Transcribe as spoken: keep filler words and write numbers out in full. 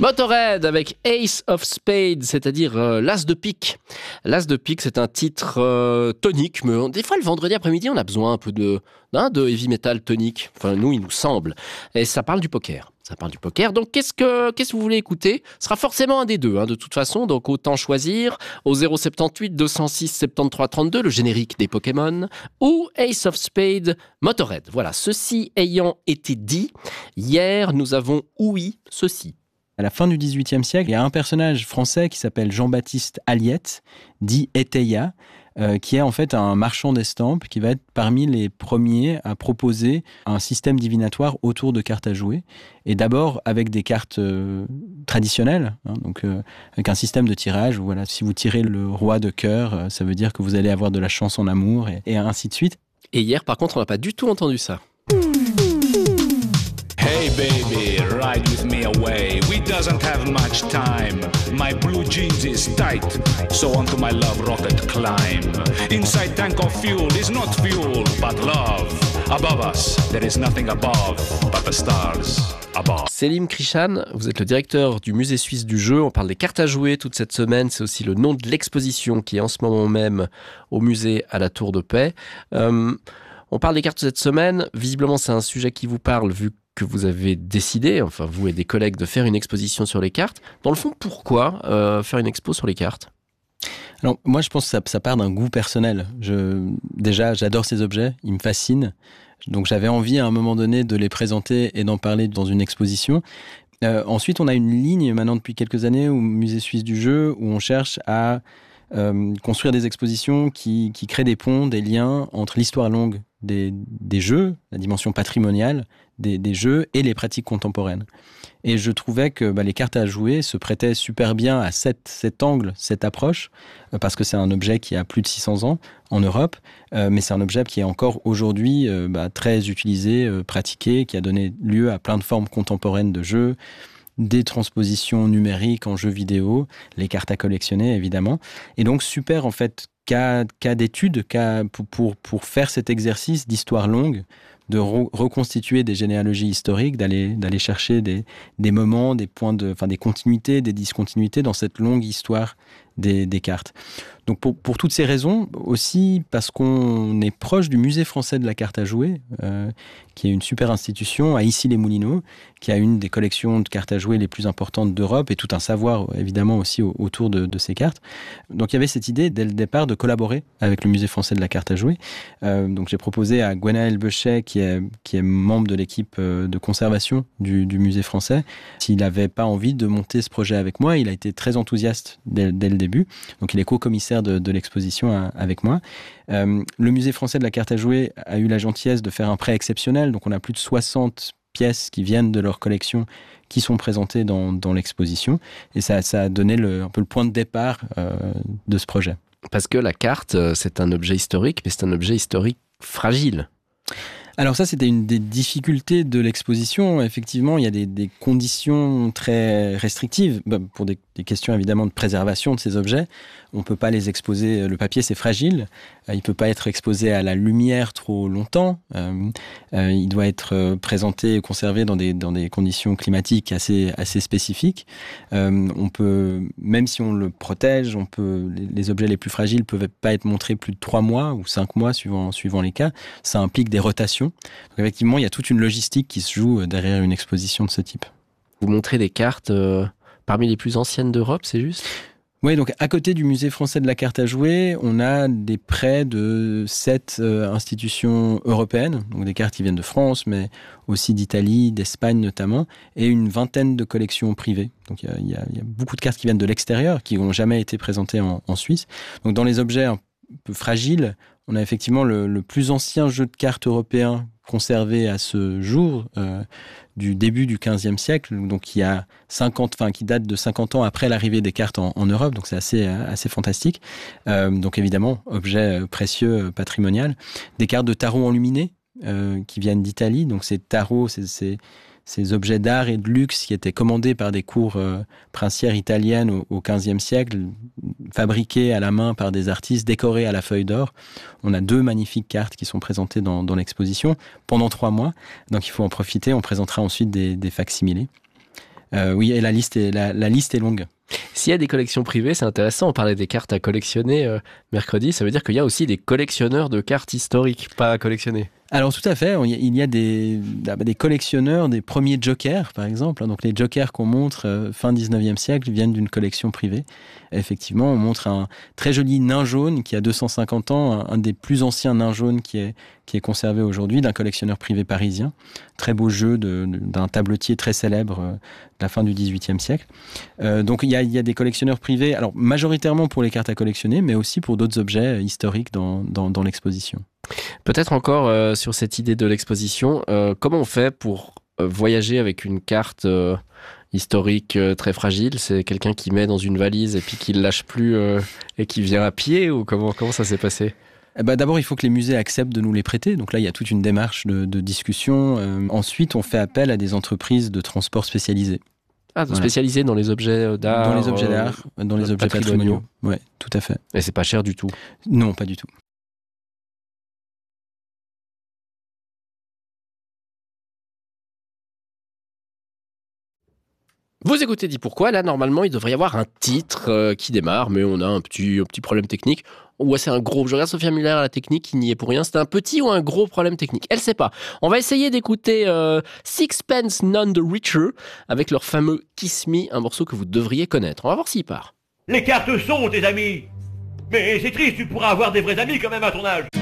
Motorhead avec Ace of Spades, c'est-à-dire euh, l'As de pique. L'As de pique, c'est un titre euh, tonique, mais des fois le vendredi après-midi, on a besoin un peu de, hein, de heavy metal tonique. Enfin, nous, il nous semble. Et ça parle du poker. Ça parle du poker. Donc, qu'est-ce que, qu'est-ce que vous voulez écouter ? Ce sera forcément un des deux, hein, de toute façon. Donc, autant choisir au zéro sept huit deux zéro six soixante-treize trente-deux, le générique des Pokémon, ou Ace of Spades, Motorhead. Voilà, ceci ayant été dit, hier, nous avons ouï ceci. À la fin du dix-huitième siècle, il y a un personnage français qui s'appelle Jean-Baptiste Aliette, dit Éteilla, euh, qui est en fait un marchand d'estampes qui va être parmi les premiers à proposer un système divinatoire autour de cartes à jouer. Et d'abord avec des cartes euh, traditionnelles, hein, donc euh, avec un système de tirage où voilà, si vous tirez le roi de cœur, euh, ça veut dire que vous allez avoir de la chance en amour, et, et ainsi de suite. Et hier, par contre, on n'a pas du tout entendu ça. Hey baby, ride with me away. We doesn't have much time. My blue jeans is tight, so onto my love rocket climb. Inside tank of fuel is not fuel, but love. Above us, there is nothing above, but the stars above. Selim Krishan, vous êtes le directeur du musée suisse du jeu. On parle des cartes à jouer toute cette semaine. C'est aussi le nom de l'exposition qui est en ce moment même au musée à la Tour de Paix. Euh, on parle des cartes cette semaine. Visiblement, c'est un sujet qui vous parle vu que vous avez décidé, enfin vous et des collègues, de faire une exposition sur les cartes. Dans le fond, pourquoi euh, faire une expo sur les cartes ? Alors, moi, je pense que ça, ça part d'un goût personnel. Je, déjà, j'adore ces objets, ils me fascinent. Donc, j'avais envie, à un moment donné, de les présenter et d'en parler dans une exposition. Euh, ensuite, on a une ligne, maintenant, depuis quelques années, au Musée suisse du jeu, où on cherche à euh, construire des expositions qui, qui créent des ponts, des liens entre l'histoire longue des, des jeux, la dimension patrimoniale des, des jeux et les pratiques contemporaines. Et je trouvais que bah, les cartes à jouer se prêtaient super bien à cet, cet angle, cette approche, euh, parce que c'est un objet qui a plus de six cents ans en Europe, euh, mais c'est un objet qui est encore aujourd'hui euh, bah, très utilisé, euh, pratiqué, qui a donné lieu à plein de formes contemporaines de jeux, des transpositions numériques en jeux vidéo, les cartes à collectionner évidemment. Et donc super en fait cas, cas d'étude, cas pour, pour, pour faire cet exercice d'histoire longue, de re- reconstituer des généalogies historiques, d'aller, d'aller chercher des, des moments, des points de, enfin des continuités, des discontinuités dans cette longue histoire des, des cartes. Donc pour, pour toutes ces raisons, aussi parce qu'on est proche du Musée français de la carte à jouer, euh, qui est une super institution à Issy-les-Moulineaux, qui a une des collections de cartes à jouer les plus importantes d'Europe et tout un savoir évidemment aussi au, autour de, de ces cartes. Donc il y avait cette idée dès le départ de collaborer avec le Musée français de la carte à jouer. Euh, donc j'ai proposé à Gwenaël Bechet, qui est, qui est membre de l'équipe de conservation du, du Musée français, s'il n'avait pas envie de monter ce projet avec moi. Il a été très enthousiaste dès, dès le début. Donc il est co-commissaire De, de l'exposition avec moi. Euh, le Musée français de la carte à jouer a eu la gentillesse de faire un prêt exceptionnel, donc on a plus de soixante pièces qui viennent de leur collection qui sont présentées dans, dans l'exposition, et ça, ça a donné le, un peu le point de départ euh, de ce projet. Parce que la carte, c'est un objet historique, mais c'est un objet historique fragile. Alors ça, c'était une des difficultés de l'exposition. Effectivement, il y a des, des conditions très restrictives bah, pour des, des questions évidemment de préservation de ces objets. On ne peut pas les exposer, le papier c'est fragile, il ne peut pas être exposé à la lumière trop longtemps, euh, euh, il doit être présenté et conservé dans des, dans des conditions climatiques assez, assez spécifiques. Euh, on peut, même si on le protège, on peut, les, les objets les plus fragiles ne peuvent pas être montrés plus de trois mois ou cinq mois suivant, suivant les cas. Ça implique des rotations. Donc effectivement, il y a toute une logistique qui se joue derrière une exposition de ce type. Vous montrez des cartes euh, parmi les plus anciennes d'Europe, c'est juste ? Oui, donc à côté du Musée français de la carte à jouer, on a des prêts de sept euh, institutions européennes, donc des cartes qui viennent de France, mais aussi d'Italie, d'Espagne notamment, et une vingtaine de collections privées. Donc il y a, il y a, il y a beaucoup de cartes qui viennent de l'extérieur, qui n'ont jamais été présentées en, en Suisse. Donc dans les objets un peu fragiles, on a effectivement le, le plus ancien jeu de cartes européen conservé à ce jour, euh, du début du quinzième siècle, donc qui a cinquante, enfin qui date de cinquante ans après l'arrivée des cartes en, en Europe, donc c'est assez assez fantastique. Euh, donc évidemment, objet précieux, patrimonial. Des cartes de tarot enluminées euh, qui viennent d'Italie, donc ces tarots, c'est, c'est ces objets d'art et de luxe qui étaient commandés par des cours euh, princières italiennes au, au quinzième siècle, fabriqués à la main par des artistes, décorés à la feuille d'or. On a deux magnifiques cartes qui sont présentées dans, dans l'exposition pendant trois mois. Donc il faut en profiter. On présentera ensuite des, des facsimilés. Euh, oui, et la liste est, la, la liste est longue. S'il y a des collections privées, c'est intéressant. On parlait des cartes à collectionner euh, mercredi. Ça veut dire qu'il y a aussi des collectionneurs de cartes historiques pas à collectionner. Alors tout à fait, il y a des, des collectionneurs des premiers jokers, par exemple. Donc les jokers qu'on montre euh, fin dix-neuvième siècle viennent d'une collection privée. Effectivement, on montre un très joli nain jaune qui a deux cent cinquante ans, un, un des plus anciens nains jaunes qui est, qui est conservé aujourd'hui, d'un collectionneur privé parisien. Très beau jeu de, de, d'un tabletier très célèbre euh, de la fin du dix-huitième siècle. Euh, donc il y a, il y a des collectionneurs privés, alors majoritairement pour les cartes à collectionner, mais aussi pour d'autres objets historiques dans, dans, dans l'exposition. Peut-être encore euh, sur cette idée de l'exposition, euh, comment on fait pour euh, voyager avec une carte euh, historique euh, très fragile? C'est quelqu'un qui met dans une valise et puis qui ne lâche plus euh, et qui vient à pied, ou comment, comment ça s'est passé? Eh ben, d'abord, il faut que les musées acceptent de nous les prêter. Donc là, il y a toute une démarche de, de discussion. Euh, ensuite, on fait appel à des entreprises de transport spécialisées. Ah, voilà. Spécialisées dans les objets d'art? Dans les objets d'art, euh, dans les objets patrimoniaux. Oui, tout à fait. Et c'est pas cher du tout? Non, pas du tout. Vous écoutez Dis Pourquoi, là normalement il devrait y avoir un titre euh, qui démarre, mais on a un petit, un petit problème technique. Ou c'est un gros, je regarde Sophia Muller à la technique qui n'y est pour rien, c'est un petit ou un gros problème technique, elle sait pas. On va essayer d'écouter euh, Sixpence None the Richer avec leur fameux Kiss Me, un morceau que vous devriez connaître. On va voir s'il part. Les cartes sont tes amis. Mais c'est triste, tu pourras avoir des vrais amis quand même à ton âge.